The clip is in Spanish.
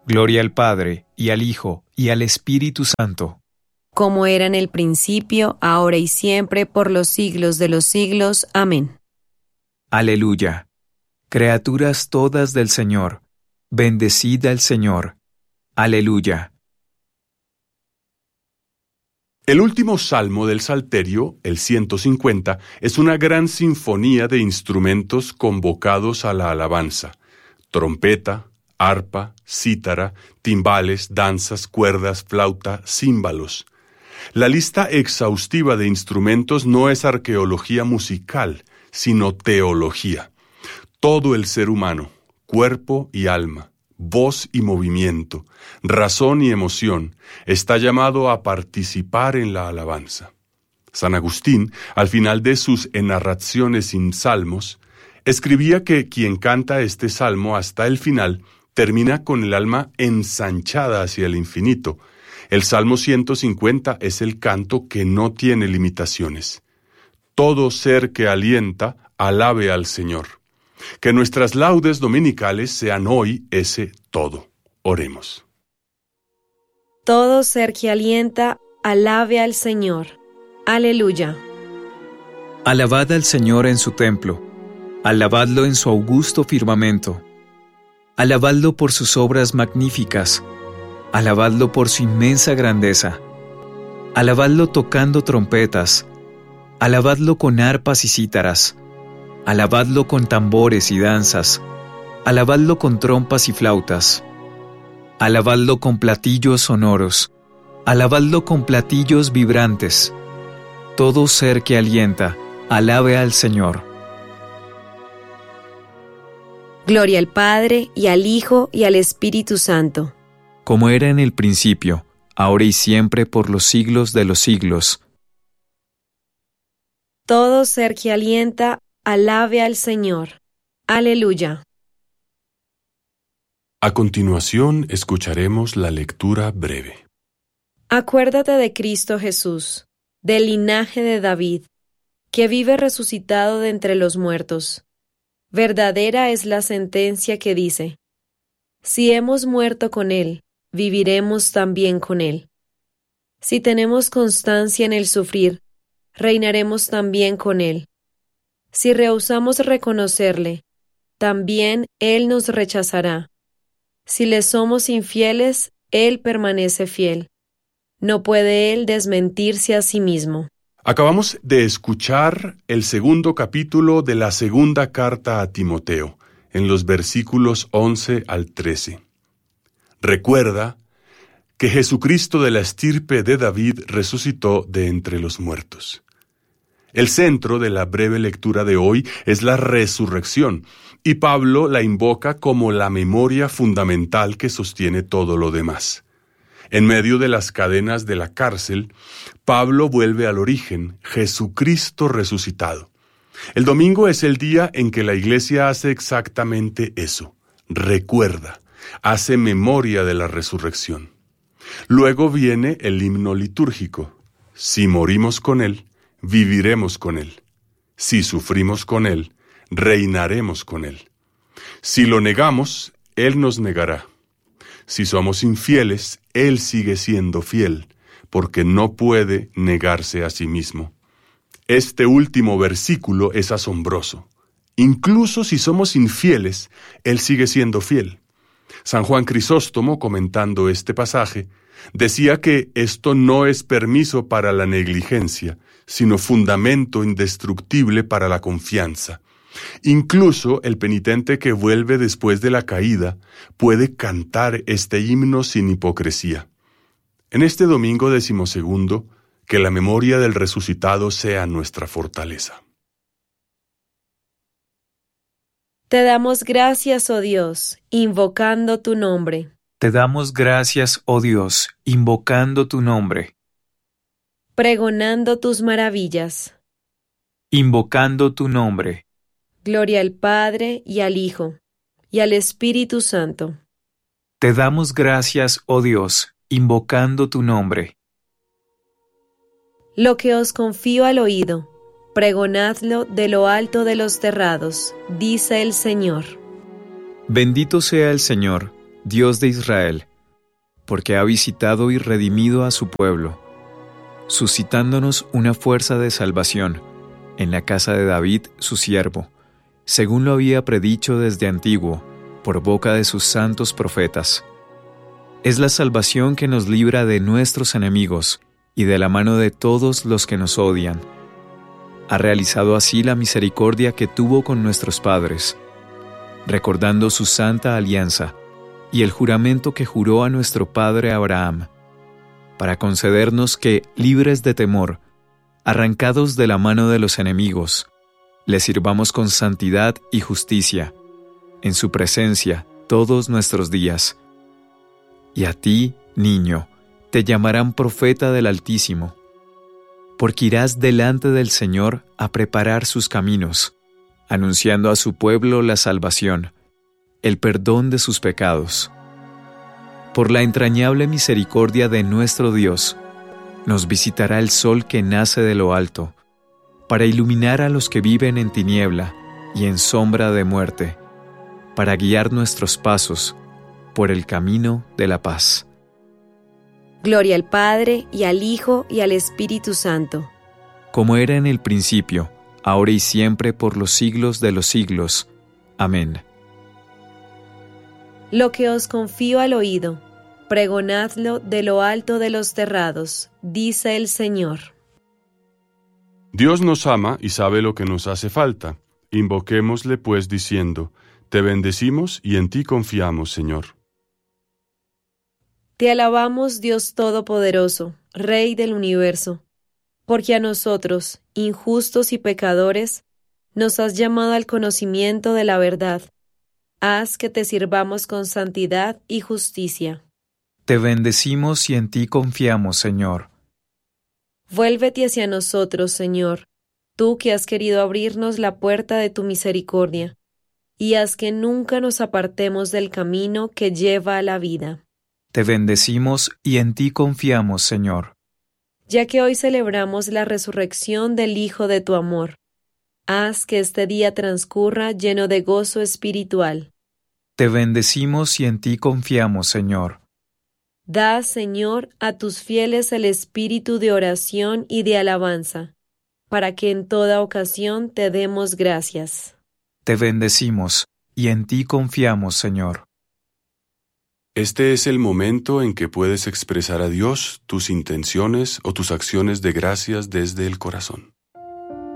Gloria al Padre, y al Hijo, y al Espíritu Santo. Como era en el principio, ahora y siempre, por los siglos de los siglos. Amén. Aleluya. Criaturas todas del Señor, bendecid al Señor. Aleluya. El último salmo del Salterio, el 150, es una gran sinfonía de instrumentos convocados a la alabanza: trompeta, arpa, cítara, timbales, danzas, cuerdas, flauta, címbalos. La lista exhaustiva de instrumentos no es arqueología musical, sino teología. Todo el ser humano, cuerpo y alma, voz y movimiento, razón y emoción, está llamado a participar en la alabanza. San Agustín, al final de sus Enarraciones in Salmos, escribía que quien canta este salmo hasta el final termina con el alma ensanchada hacia el infinito. El Salmo 150 es el canto que no tiene limitaciones. Todo ser que alienta, alabe al Señor. Que nuestras laudes dominicales sean hoy ese todo. Oremos. Todo ser que alienta, alabe al Señor. Aleluya. Alabad al Señor en su templo. Alabadlo en su augusto firmamento. Alabadlo por sus obras magníficas. Alabadlo por su inmensa grandeza. Alabadlo tocando trompetas. Alabadlo con arpas y cítaras. Alabadlo con tambores y danzas. Alabadlo con trompas y flautas. Alabadlo con platillos sonoros. Alabadlo con platillos vibrantes. Todo ser que alienta, alabe al Señor. Gloria al Padre, y al Hijo, y al Espíritu Santo. Como era en el principio, ahora y siempre, por los siglos de los siglos. Todo ser que alienta, alabe al Señor. Aleluya. A continuación escucharemos la lectura breve. Acuérdate de Cristo Jesús, del linaje de David, que vive resucitado de entre los muertos. Verdadera es la sentencia que dice: si hemos muerto con Él, viviremos también con Él. Si tenemos constancia en el sufrir, reinaremos también con Él. Si rehusamos reconocerle, también Él nos rechazará. Si le somos infieles, Él permanece fiel. No puede Él desmentirse a sí mismo. Acabamos de escuchar el segundo capítulo de la segunda carta a Timoteo, en los versículos 11 al 13. Recuerda que Jesucristo de la estirpe de David resucitó de entre los muertos. El centro de la breve lectura de hoy es la resurrección, y Pablo la invoca como la memoria fundamental que sostiene todo lo demás. En medio de las cadenas de la cárcel, Pablo vuelve al origen: Jesucristo resucitado. El domingo es el día en que la Iglesia hace exactamente eso: recuerda, hace memoria de la resurrección. Luego viene el himno litúrgico: si morimos con Él, viviremos con Él. Si sufrimos con Él, reinaremos con Él. Si lo negamos, Él nos negará. Si somos infieles, Él sigue siendo fiel, porque no puede negarse a sí mismo. Este último versículo es asombroso. Incluso si somos infieles, Él sigue siendo fiel. San Juan Crisóstomo, comentando este pasaje, decía que esto no es permiso para la negligencia, sino fundamento indestructible para la confianza. Incluso el penitente que vuelve después de la caída puede cantar este himno sin hipocresía. En este domingo 12, que la memoria del resucitado sea nuestra fortaleza. Te damos gracias, oh Dios, invocando tu nombre. Te damos gracias, oh Dios, invocando tu nombre. Pregonando tus maravillas. Invocando tu nombre. Gloria al Padre, y al Hijo, y al Espíritu Santo. Te damos gracias, oh Dios, invocando tu nombre. Lo que os confío al oído, pregonadlo de lo alto de los terrados, dice el Señor. Bendito sea el Señor, Dios de Israel, porque ha visitado y redimido a su pueblo, suscitándonos una fuerza de salvación en la casa de David, su siervo, según lo había predicho desde antiguo, por boca de sus santos profetas. Es la salvación que nos libra de nuestros enemigos y de la mano de todos los que nos odian. Ha realizado así la misericordia que tuvo con nuestros padres, recordando su santa alianza y el juramento que juró a nuestro padre Abraham, para concedernos que, libres de temor, arrancados de la mano de los enemigos, le sirvamos con santidad y justicia, en su presencia todos nuestros días. Y a ti, niño, te llamarán profeta del Altísimo, porque irás delante del Señor a preparar sus caminos, anunciando a su pueblo la salvación, el perdón de sus pecados. Por la entrañable misericordia de nuestro Dios, nos visitará el sol que nace de lo alto, para iluminar a los que viven en tiniebla y en sombra de muerte, para guiar nuestros pasos por el camino de la paz. Gloria al Padre, y al Hijo, y al Espíritu Santo. Como era en el principio, ahora y siempre, por los siglos de los siglos. Amén. Lo que os confío al oído, pregonadlo de lo alto de los terrados, dice el Señor. Dios nos ama y sabe lo que nos hace falta. Invoquémosle pues diciendo: Te bendecimos y en ti confiamos, Señor. Te alabamos, Dios Todopoderoso, Rey del universo, porque a nosotros, injustos y pecadores, nos has llamado al conocimiento de la verdad. Haz que te sirvamos con santidad y justicia. Te bendecimos y en ti confiamos, Señor. Vuélvete hacia nosotros, Señor, tú que has querido abrirnos la puerta de tu misericordia, y haz que nunca nos apartemos del camino que lleva a la vida. Te bendecimos y en ti confiamos, Señor. Ya que hoy celebramos la resurrección del Hijo de tu amor, haz que este día transcurra lleno de gozo espiritual. Te bendecimos y en ti confiamos, Señor. Da, Señor, a tus fieles el espíritu de oración y de alabanza, para que en toda ocasión te demos gracias. Te bendecimos y en ti confiamos, Señor. Este es el momento en que puedes expresar a Dios tus intenciones o tus acciones de gracias desde el corazón.